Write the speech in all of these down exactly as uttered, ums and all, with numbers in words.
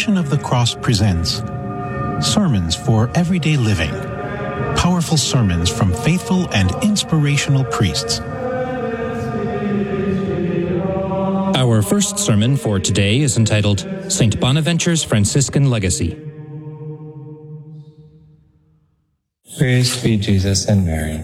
Passion of the Cross presents Sermons for Everyday Living. Powerful sermons from faithful and inspirational priests. Our first sermon for today is entitled Saint Bonaventure's Franciscan Legacy. Praise be Jesus and Mary.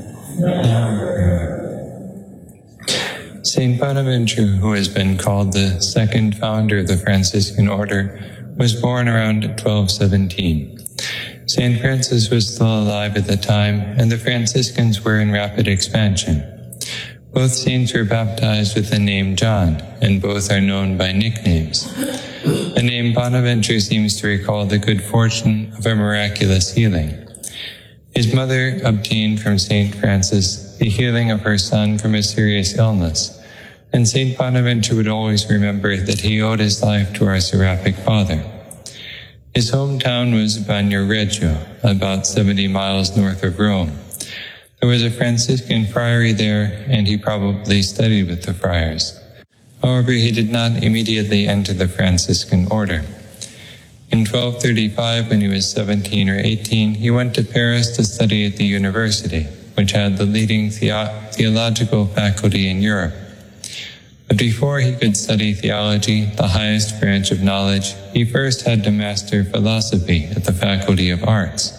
Saint Bonaventure, who has been called the second founder of the Franciscan order, was born around twelve seventeen. Saint Francis was still alive at the time, and the Franciscans were in rapid expansion. Both saints were baptized with the name John, and both are known by nicknames. The name Bonaventure seems to recall the good fortune of a miraculous healing. His mother obtained from Saint Francis the healing of her son from a serious illness, and Saint Bonaventure would always remember that he owed his life to our Seraphic Father. His hometown was Bagnoregio, about seventy miles north of Rome. There was a Franciscan friary there, and he probably studied with the friars. However, he did not immediately enter the Franciscan order. In twelve thirty-five, when he was seventeen or eighteen, he went to Paris to study at the university, which had the leading theo- theological faculty in Europe. But before he could study theology, the highest branch of knowledge, he first had to master philosophy at the Faculty of Arts.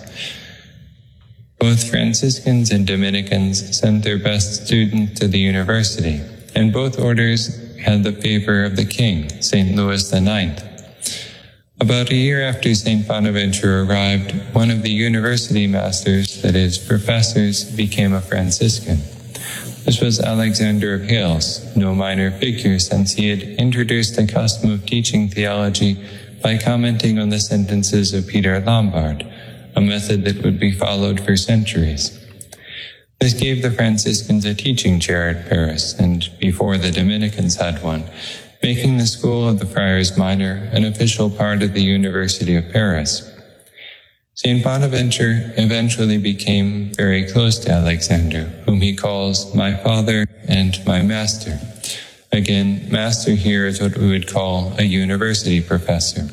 Both Franciscans and Dominicans sent their best students to the university, and both orders had the favor of the king, Saint Louis the Ninth. About a year after Saint Bonaventure arrived, one of the university masters, that is, professors, became a Franciscan. This was Alexander of Hales, no minor figure, since he had introduced the custom of teaching theology by commenting on the sentences of Peter Lombard, a method that would be followed for centuries. This gave the Franciscans a teaching chair at Paris, and before the Dominicans had one, making the School of the Friars Minor an official part of the University of Paris. Saint Bonaventure eventually became very close to Alexander, whom he calls my father and my master. Again, master here is what we would call a university professor.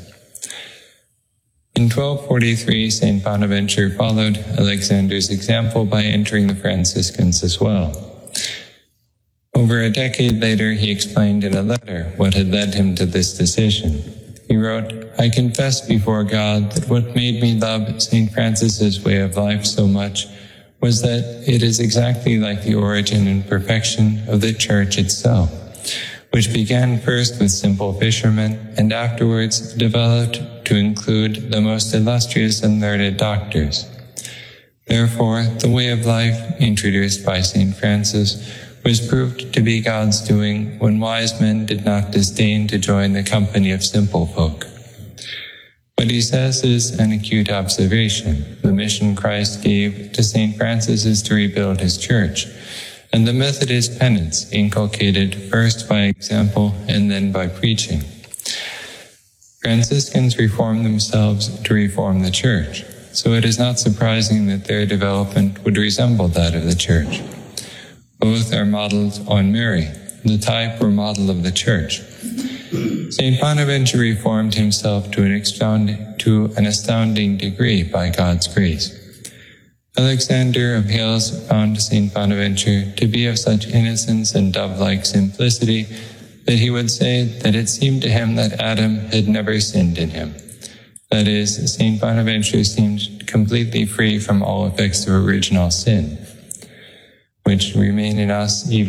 In twelve forty-three, Saint Bonaventure followed Alexander's example by entering the Franciscans as well. Over a decade later, he explained in a letter what had led him to this decision. He wrote, "I confess before God that what made me love Saint Francis's way of life so much was that it is exactly like the origin and perfection of the Church itself, which began first with simple fishermen and afterwards developed to include the most illustrious and learned doctors. Therefore, the way of life introduced by Saint Francis was proved to be God's doing when wise men did not disdain to join the company of simple folk." What he says is an acute observation. The mission Christ gave to Saint Francis is to rebuild his church, and the method is penance, inculcated first by example and then by preaching. Franciscans reform themselves to reform the church, so it is not surprising that their development would resemble that of the church. Both are modeled on Mary, the type or model of the Church. Saint Bonaventure reformed himself to an, astounding, to an astounding degree by God's grace. Alexander of Hales found Saint Bonaventure to be of such innocence and dove-like simplicity that he would say that it seemed to him that Adam had never sinned in him. That is, Saint Bonaventure seemed completely free from all effects of original sin, which remain in us even